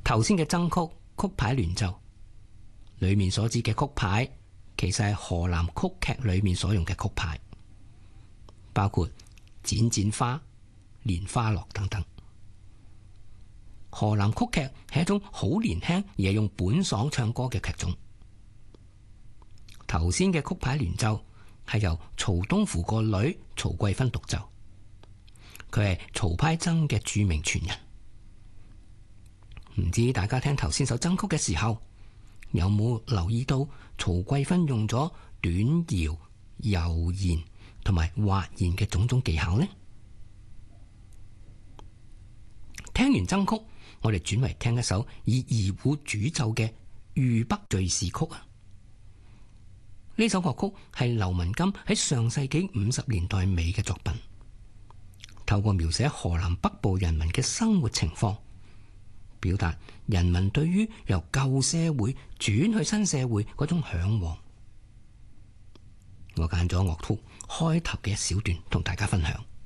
頭先嘅爭曲曲牌聯奏裏面所指嘅曲牌，其實係河南曲劇裏面所用嘅曲牌，包括剪剪花、蓮花落等等。河南曲劇係一種好年輕而係用本嗓唱歌嘅劇種。頭先嘅曲牌聯奏係由曹東湖個女曹桂芬獨奏，佢係曹派爭嘅著名傳人。唔知大家聽頭先首爭曲嘅時候，有冇留意到曹桂芬用咗短搖、柔弦同埋滑弦嘅種種技巧呢？聽完爭曲，我哋轉為聽一首以二胡主奏嘅《豫北敘事曲》啊！呢首樂曲係劉文金喺上世紀50年代尾嘅作品，透過描寫河南北部人民嘅生活情況，表達人民對於由舊社會轉去新社會嗰種向往。我揀咗樂曲開頭嘅一小段同大家分享。